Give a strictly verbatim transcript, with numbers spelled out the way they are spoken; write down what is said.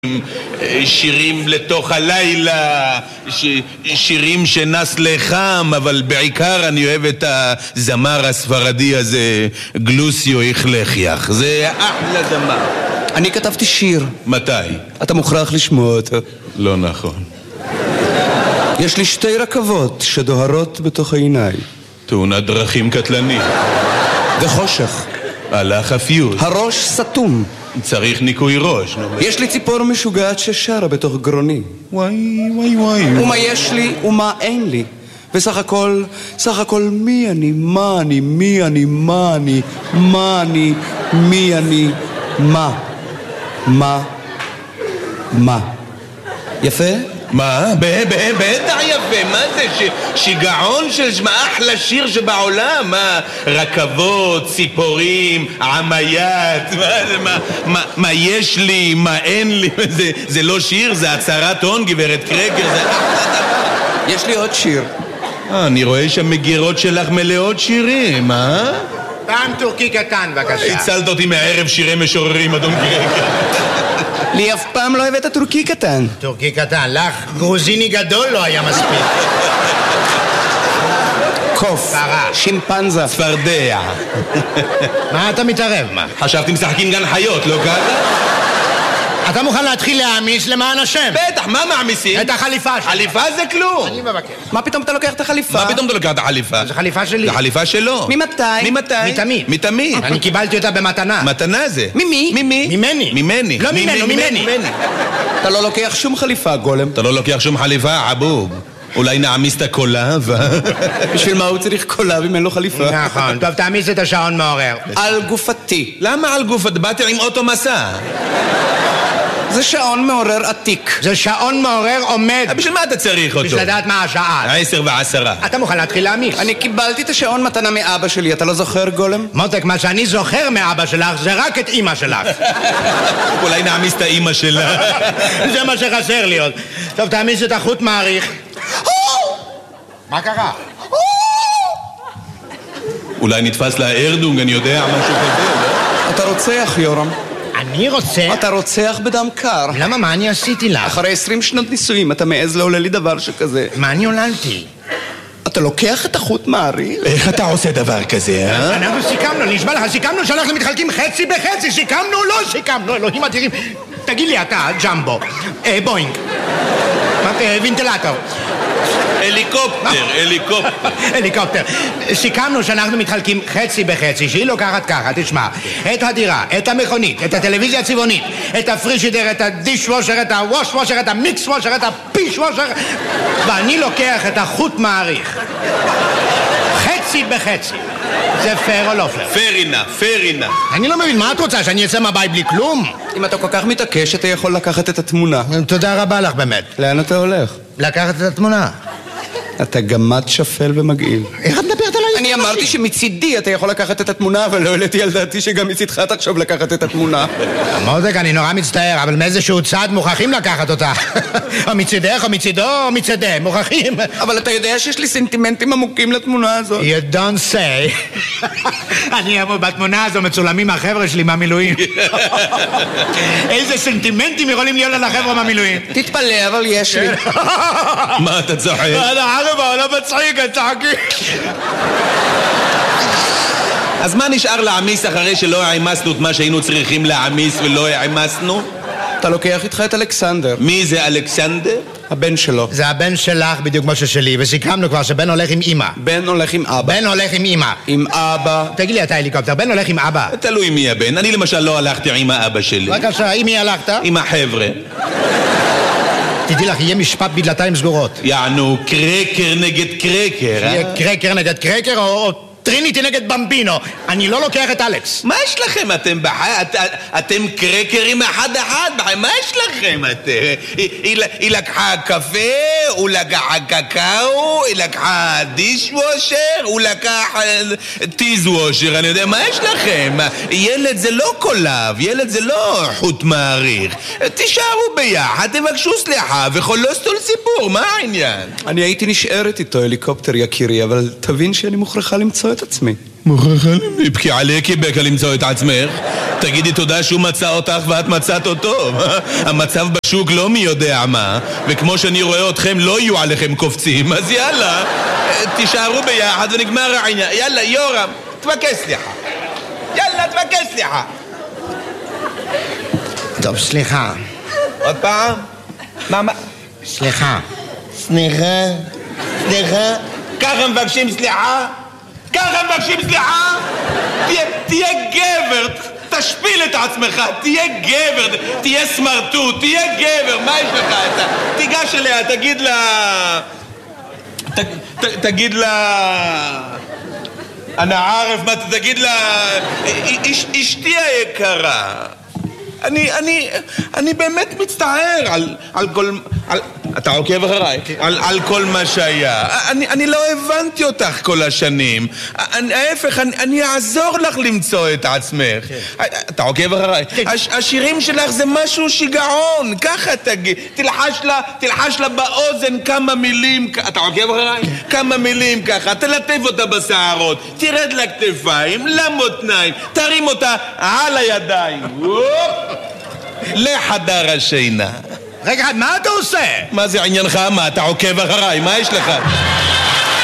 שירים לתוך הלילה, ש... שירים שנס לחם, אבל בעיקר אני אוהב את הזמר הספרדי הזה, גלוסיו איכלכיח. זה אחלה זמר. אני כתבתי שיר. מתי? אתה מוכרח לשמוע אותו. לא נכון. יש לי שתי רכבות שדוהרות בתוך העיניים. תאונת דרכים קטלנית. וחושך. הלך הפיוס. הראש סתום. צריך ניקוי ראש. יש לי ציפור משוגעת ששרה בתוך גרוני. וואי וואי וואי. ומה יש לי ומה אין לי. וסך הכל, סך הכל מי אני, מה אני, מי אני, מה אני, מה אני, מי אני, מה, מה, מה. יפה? מה? בטח יפה. מה זה? שיגעון של אחלה שיר שבעולם. מה? רכבות, ציפורים, עמיית. מה יש לי, מה אין לי. זה לא שיר, זה הצהרת הון, גברת קרקר. זה אחלה דבר. יש לי עוד שיר. אני רואה שהמגירות שלך מלאות שירים, אה? פעם טורקי קטן, בבקשה. הצלת אותי מהערב שירי משוררים, אדון קרקר. לי אף פעם לא הבאת טורקי קטן. טורקי קטן, לך גרוזיני גדול לא היה מספיק. קוף, פרה, שימפנזה, צפרדע. מה אתה מתערב, מה? חשבתי משחקים גן חיות, לא ככה? אתה מוכן להתחיל להעמיס למען השם? בטח, מה מעמיסים? את החליפה שלי. חליפה זה כלום. אני מבקש. מה פתאום אתה לוקח את החליפה? מה פתאום אתה לוקח את החליפה? זו חליפה שלי. זה חליפה שלו. ממתי? ממתי? מתמיד. מתמיד. אני קיבלתי אותה במתנה. מתנה זה. ממי? ממי? ממני. ממני. לא ממנו, ממני. אתה לא לוקח שום חליפה, גולם. אתה לא לוקח שום חליפה, עבוב. אולי נעמיס את הקולב? בשביל מה הוא צריך קולב אם אין לו חליפה? נכון. טוב, תעמיס את השעון מעורר. על גופתי. למה על גופת? באתי עם אוטו מסע. זה שעון מעורר עתיק. זה שעון מעורר עומד. בשביל מה אתה צריך אותו? בשביל לדעת מה השעה. עשר ועשרה. אתה מוכן להתחיל להעמיס? אני קיבלתי את השעון מתנה מאבא שלי, אתה לא זוכר, גולם? מותק, מה שאני זוכר מאבא שלך זה רק את אמא שלך. אולי נעמיס את האמא שלה. זה מה שחסר לי עוד. טוב, תעמיס את החוט מעריך. מה קרה? אולי נתפס לה ארדונג, אני יודע, משהו כזה. אתה רוצח, יורם. אני רוצה... אתה רוצח בדם קר. למה? מה אני עשיתי לך? אחרי עשרים שנות נישואים אתה מעז לעולה לי דבר שכזה. מה אני עוללתי? אתה לוקח את החוט מעריך? איך אתה עושה דבר כזה, אה? אנחנו סיכמנו, נשבע לך, סיכמנו שאנחנו מתחלקים חצי בחצי, סיכמנו, לא סיכמנו, אלוהים אדירים. תגיד לי אתה, ג'מבו, בוינג, וינטלטור. הליקופטר, הליקופטר. הליקופטר. סיכמנו שאנחנו מתחלקים חצי בחצי, שהיא לוקחת ככה, תשמע, את הדירה, את המכונית, את הטלוויזיה הצבעונית, את הפרישידר, את הדיש וושר, את הווש וושר, את המיקס וושר, את הפיש וושר, ואני לוקח את החוט מעריך. חצי בחצי. זה פייר או לא פייר? פרינה, פרינה. אני לא מבין, מה את רוצה, שאני אצא מהבית בלי כלום? אם אתה כל כך מתעקש אתה יכול לקחת את התמונה. תודה רבה לך באמת. לאן אתה הולך? לקחת את התמונה. אתה גמד שפל ומגעיל. איך את מדברת עליי? אני אמרתי שמצידי אתה יכול לקחת את התמונה, אבל לא העליתי על דעתי שגם מצידך תחשוב לקחת את התמונה. מותק, אני נורא מצטער, אבל מאיזשהו צד מוכרחים לקחת אותה. או מצידך, או מצידו, או מצידי, מוכרחים. אבל אתה יודע שיש לי סנטימנטים עמוקים לתמונה הזאת. You don't say. אני בתמונה הזו מצולמים מהחבר'ה שלי מהמילואים. איזה סנטימנטים יכולים להיות על החבר'ה מהמילואים? תתפלא, אבל יש לי. מה אתה צוחק? ערבה, לא מצחיק, צחקי. אז מה נשאר להעמיס אחרי שלא העמסנו את מה שהיינו צריכים להעמיס ולא העמסנו? אתה לוקח איתך את אלכסנדר. מי זה אלכסנדר? הבן שלו. זה הבן שלך בדיוק כמו ששלי, וסיכמנו כבר שבן הולך עם אמא. בן הולך עם אבא. בן הולך עם אמא. עם אבא. תגיד לי אתה הליקופטר, בן הולך עם אבא. תלוי מי הבן. אני למשל לא הלכתי עם האבא שלי. בבקשה, עם מי הלכת? עם החבר'ה. תדעי לך, יהיה משפט בדלתיים סגורות. יענו, קרקר נגד קרקר, אה? יהיה קרקר נגד קרקר או טריניטי נגד במבינו. אני לא לוקח את אלכס. מה יש לכם אתם בחי... את, אתם קרקרים אחד אחד בחי... מה יש לכם אתם? היא, היא, היא לקחה קפה, הוא לקחה קקאו, היא לקחה דיש וושר, הוא לקח טיז וושר, אני יודע, מה יש לכם? ילד זה לא קולב, ילד זה לא חוט מעריך. תישארו ביחד, תבקשו סליחה ולא סתול סיפור, מה העניין? אני הייתי נשארת איתו, הליקופטר יקירי, אבל תבין שאני מוכרחה למצוא למצוא את עצמי. מוכרחה לבכי עליקי בקה למצוא את עצמך. תגידי תודה שהוא מצא אותך ואת מצאת אותו. המצב בשוק לא מי יודע מה, וכמו שאני רואה אתכם לא יהיו עליכם קופצים, אז יאללה, תישארו ביחד ונגמר העניין. יאללה, יורם, תבקש סליחה. יאללה, תבקש סליחה. טוב, סליחה. עוד פעם? מה, מה? סליחה. סליחה? סליחה? ככה מבקשים סליחה? ככה מבקשים סליחה? תהיה, תהיה גבר, תשפיל את עצמך, תהיה גבר, תהיה סמרטוט, תהיה גבר, מה יש לך? אתה, תיגש אליה, תגיד לה... ת, ת, תגיד לה... אני ערף, מה, תגיד לה... אש, אשתי היקרה. אני, אני, אני באמת מצטער על, על כל... על, אתה עוקב אחריי? על, על כל מה שהיה. אני, אני לא הבנתי אותך כל השנים. אני, ההפך, אני, אני אעזור לך למצוא את עצמך. אתה עוקב אחריי? הש, השירים שלך זה משהו שיגעון. ככה תגיד. תלחש לה, תלחש לה באוזן כמה מילים. אתה עוקב אחריי? כמה מילים ככה. תלטף אותה בשערות. תרד לכתפיים, למותניים. תרים אותה על הידיים. לחדר השינה. רגע, מה אתה עושה? מה זה עניינך? מה, אתה עוקב אחריי? מה יש לך?